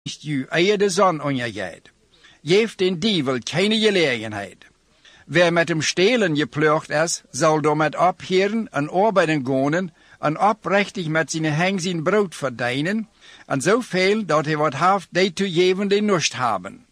ju eer de zon on je gaat. Geeft den dievel keine gelegenheid. Wer met hem stelen geplucht is, zal door met opheren en arbeiden gonen en oprechtig met zijn heng zijn brood verdienen, en zoveel dat hij wat heeft die te geven die nust hebben.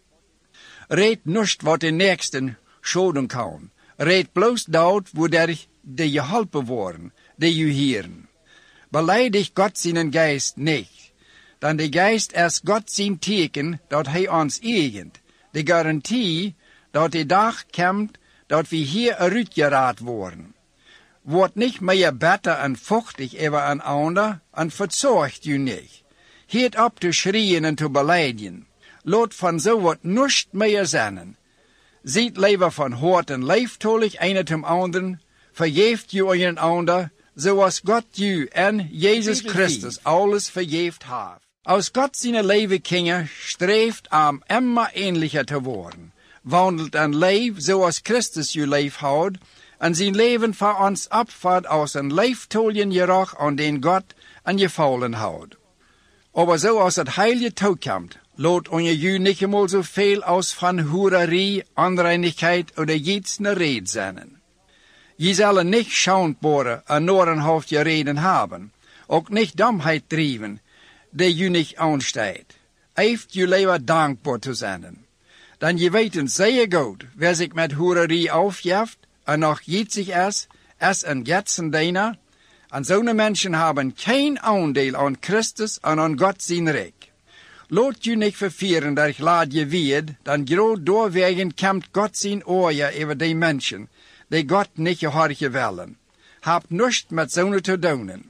Red nust wat de nächsten schoden kan. Red bloos dat wo der die geholpen worden, die je hieren. Beleidig God zijn geest niet. Dan de geest is God zijn teken dat hij ons eigent. De garantie dat de dag komt dat we hier eruit worden. Wordt niet meer beter en vochtig over een ander en verzorgt u niet. Heet op te schreeuwen en te beleiden. Laat van zo wat nust meer zijn. Ziet liever van hoort en leeftolig een ten anderen. Vergeeft u een ander, zoals God u en Jezus Christus alles vergeeft heeft. Als God zijn leven kinderen streeft om immer ähnlicher te worden. Wandelt een leven zoals Christus uw leven houdt, en zijn leven voor ons opvat als een leeftoljen geroch aan den God en je vallen houdt. Aber zoals het heilige toekomt, laat je niet eenmaal zoveel als van hoererie, onreinigheid of iets ne red zijn. Je zullen niet schaamtbare en norenhoofdje reden hebben, ook niet domheid drijven, die je niet aanstaat. Heeft je leven dankbaar te zijn. Dan je weten zeer goed, wer zich met hoererie aufjeft en nog jitzig is een Götzendiener, en zo'n mensen hebben geen aandeel aan Christus en aan God zijn rijk. Laat je niet vervieren dat laat je weet, dan groot doorwegen komt God zijn oorje over die mensen, die God niet gehoorgen willen. Hebt niets met zo'n te doen.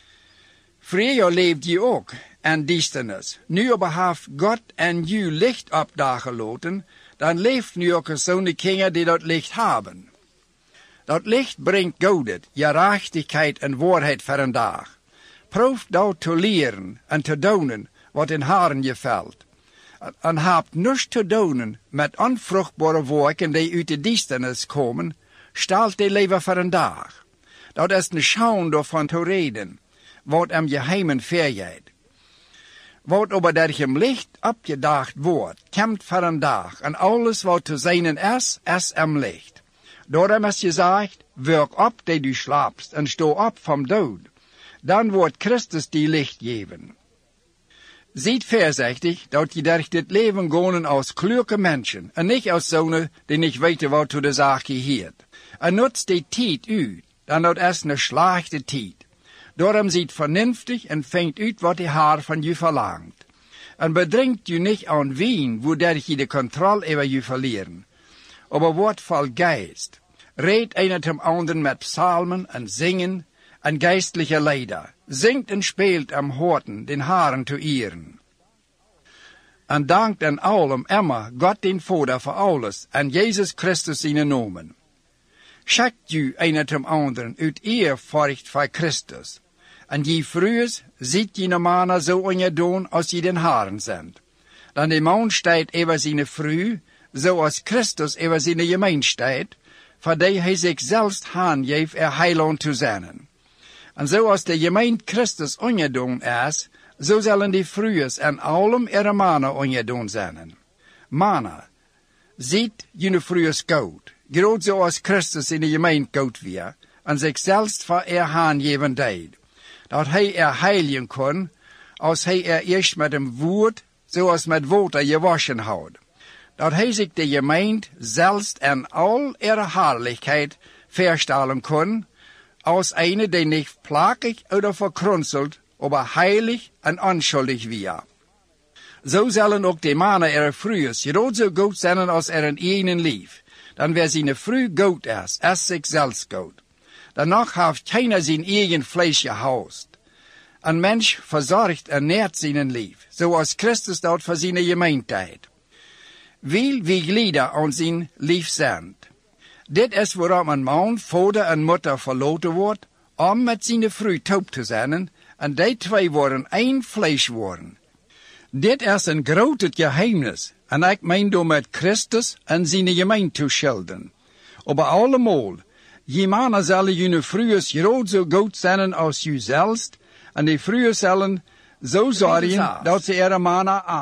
Vroeger leefde je ook in duisternis. Nu aber heeft God en je licht opdagen laten, dan leeft nu ook zo'n kinderen die dat licht hebben. Dat licht brengt goedheid, gerechtigheid en waarheid voor een dag. Proef dat te leren en te doen wat in haren je valt. En hebt niets te doen met onvruchtbare werken die uit de duisternis komen, stelt die leven voor een dag. Dat is een schande ervan te reden, wat am geheimen vergeet. Wat over dat hem licht opgedacht wordt, komt voor een dag, en alles wat te zijn is am licht. Daarom is gezegd, werk op die du slaapst en sto op van dood. Dan wordt Christus die licht geven. Ziet voorzichtig dat je door dit leven gaan als kloeke mensen en niet als zonen die niet weten wat to de zaak geheert. En nutzt die tijd uit, dan dat is een slechte tijd. Daarom ziet vernünftig en vindt uit wat de Heer van je verlangt. En bedringt je niet aan wien, waardoor je de controle over je verlieren. Aber wordt vol geest. Reed een ten anderen met psalmen en zingen en geistliche lieder. Zingt en speelt am Horten den Herren te eeren. En dankt en allem immer God den Vader voor alles en Jezus Christus zijn nomen. Schakt u een ten anderen uit eerfurcht voor Christus. En je vroegs ziet je mannen zo on je doen als je den Herren zendt. Dan de man staat over zijn vrouw, zoals Christus over zijn gemeen staat, voor die hij zich zelfs aangeeft heiland te zijn. En zoals de gemeente Christus ongedaan is, zo zullen die vrouwen en allem ihre mannen ongedaan zijn. Mannen, ziet jullie vrouwen goed, groot zoals Christus in de gemeente goed weer, en zich zelfs voor aangeven deed, dat hij heiligen kon, als hij eerst met een woord, zoals met water gewaschen houdt. Dat hij zich de gemeente zelfs en al ihre herrlichkeit verstellen kon, als eine, die nicht plakig oder verkrunzelt, aber heilig en onschuldig weer. Zo zullen ook de mannen ihre vrouwen groot zo goed zijn als een eigen lief. Dan wer zijn vrouw goed is zich zelfs goed. Danach heeft keiner zijn eigen vlees gehaust. Een mens verzorgt en nährt zijn lief, zoals Christus dat voor zijn gemeente deed. Wil wie glieder aan zijn lief zijn. Dit is waarom een man, vader en moeder verlaten wordt, om met zijn vrouw taub te zijn, en die twee worden één vlees worden. Dit is een groot geheimnis, en ik meen door met Christus en zijn gemeente te schilderen. Aber allemaal, je mannen zullen jullie vrouwen groot zo goed zijn als u zelfs, en die vrouwen zullen Zo zou dat ze ihre mannen aan.